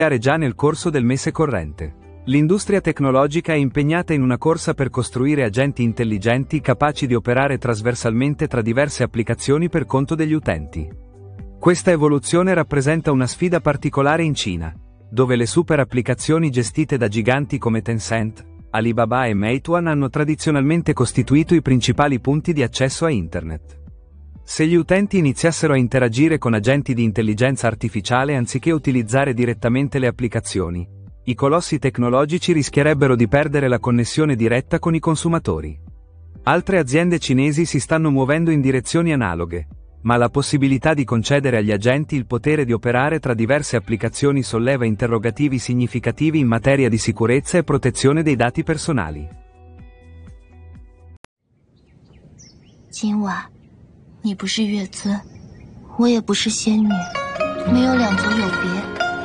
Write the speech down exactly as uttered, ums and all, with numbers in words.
già nel corso del mese corrente. L'industria tecnologica è impegnata in una corsa per costruire agenti intelligenti capaci di operare trasversalmente tra diverse applicazioni per conto degli utenti. Questa evoluzione rappresenta una sfida particolare in Cina, dove le super applicazioni gestite da giganti come Tencent, Alibaba e Meituan hanno tradizionalmente costituito i principali punti di accesso a Internet. Se gli utenti iniziassero a interagire con agenti di intelligenza artificiale anziché utilizzare direttamente le applicazioni, i colossi tecnologici rischierebbero di perdere la connessione diretta con i consumatori. Altre aziende cinesi si stanno muovendo in direzioni analoghe, ma la possibilità di concedere agli agenti il potere di operare tra diverse applicazioni solleva interrogativi significativi in materia di sicurezza e protezione dei dati personali. 今晚，你不是月尊，我也不是仙女，没有两足有别。